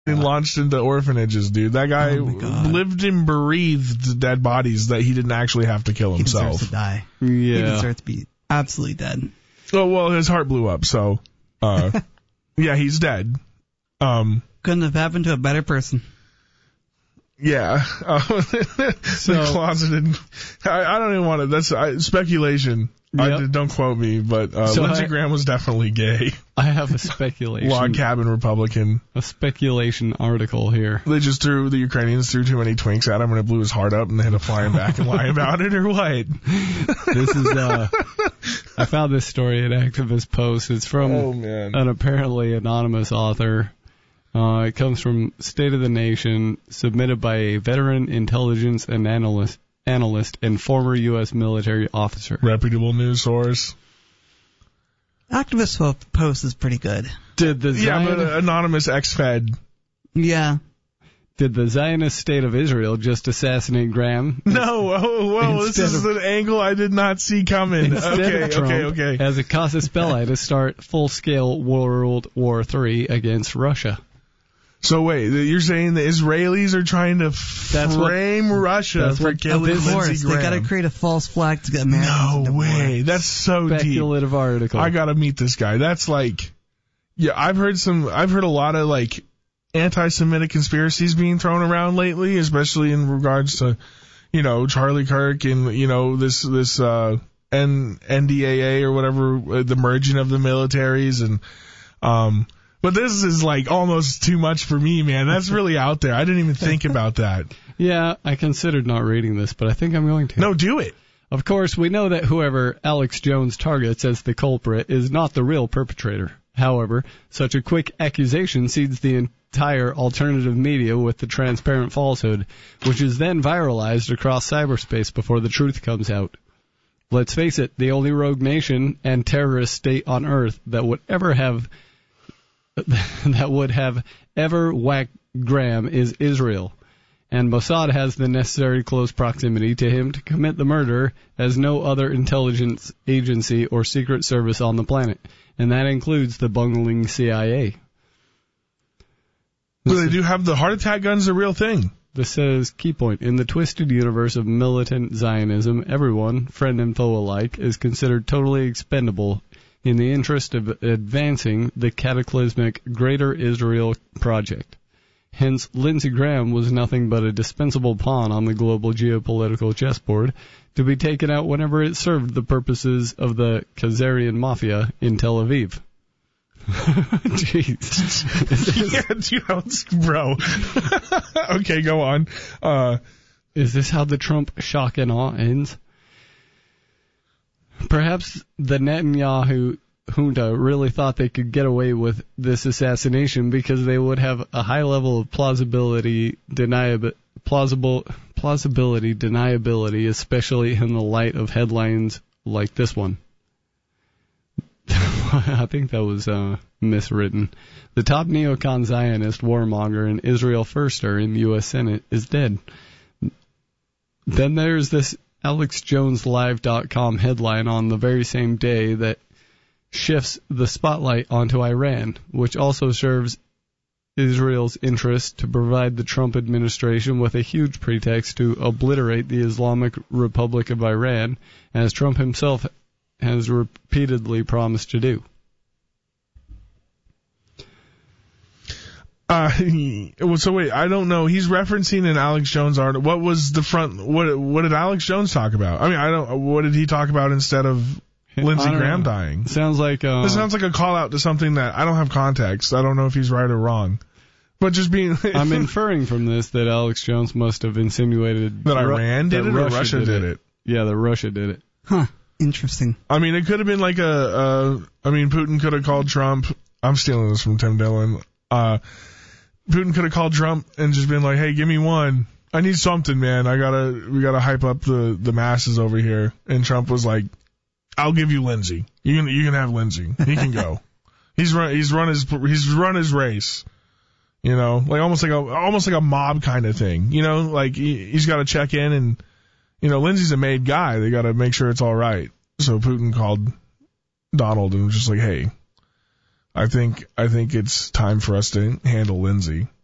launched into orphanages, dude. That guy lived and breathed dead bodies that he didn't actually have to kill himself. He deserves to die. Yeah. He deserves to be absolutely dead. Oh, well, his heart blew up, so, yeah, he's dead. Couldn't have happened to a better person. Yeah. The closeted. I don't even want to. That's speculation. Yep. Don't quote me, but Lindsey Graham was definitely gay. I have a speculation. Log cabin Republican. A speculation article here. The Ukrainians threw too many twinks at him and it blew his heart up and they had to fly him back and lie about it, or what? This is, I found this story at Activist Post. It's from an apparently anonymous author. It comes from State of the Nation, submitted by a veteran intelligence and analyst and former U.S. military officer. Reputable news source. Activist Post is pretty good. But anonymous ex-Fed. Yeah. Did the Zionist state of Israel just assassinate Graham? No, whoa, this is an angle I did not see coming. Okay. As a casus belli to start full-scale World War III against Russia. So wait, you're saying the Israelis are trying to frame Russia for killing Lindsey Graham? They got to create a false flag to get Americans. No way, that's so speculative deep. Article. I got to meet this guy. That's like, yeah, I've heard a lot of like anti-Semitic conspiracies being thrown around lately, especially in regards to, Charlie Kirk and this NDAA or whatever, the merging of the militaries and But this is like almost too much for me, man. That's really out there. I didn't even think about that. Yeah, I considered not reading this, but I think I'm going to. No, do it. Of course, we know that whoever Alex Jones targets as the culprit is not the real perpetrator. However, such a quick accusation seeds the entire alternative media with the transparent falsehood, which is then viralized across cyberspace before the truth comes out. Let's face it, the only rogue nation and terrorist state on Earth that would have ever whacked Graham is Israel, and Mossad has the necessary close proximity to him to commit the murder as no other intelligence agency or secret service on the planet, and that includes the bungling CIA. Well, they do have the heart attack guns, a real thing. This says, key point, in the twisted universe of militant Zionism, everyone, friend and foe alike, is considered totally expendable in the interest of advancing the cataclysmic Greater Israel Project. Hence, Lindsey Graham was nothing but a dispensable pawn on the global geopolitical chessboard to be taken out whenever it served the purposes of the Khazarian Mafia in Tel Aviv. Jeez. Bro. Okay, go on. Is this how the Trump shock and awe ends? Perhaps the Netanyahu junta really thought they could get away with this assassination because they would have a high level of plausibility, deniability, especially in the light of headlines like this one. I think that was miswritten. The top neocon Zionist warmonger and Israel firster in the U.S. Senate is dead. Then there's this AlexJonesLive.com headline on the very same day that shifts the spotlight onto Iran, which also serves Israel's interest to provide the Trump administration with a huge pretext to obliterate the Islamic Republic of Iran, as Trump himself has repeatedly promised to do. So wait, I don't know. He's referencing an Alex Jones article. What was the front? What did Alex Jones talk about? I mean, what did he talk about instead of Lindsey Graham dying? Sounds like this sounds like a call out to something that I don't have context. I don't know if he's right or wrong. But just being, I'm inferring from this that Alex Jones must have insinuated that Iran did it or Russia did it. Yeah, that Russia did it. Huh. Interesting. I mean, it could have been like Putin could have called Trump. I'm stealing this from Tim Dillon. Putin could have called Trump and just been like, "Hey, give me one. I need something, man. We gotta hype up the masses over here." And Trump was like, "I'll give you Lindsey. You can have Lindsey. He can go. He's run his race. You know, like almost like a mob kind of thing. You know, like he's got to check in and, you know, Lindsey's a made guy. They got to make sure it's all right." So Putin called Donald and was just like, "Hey, I think it's time for us to handle Lindsey."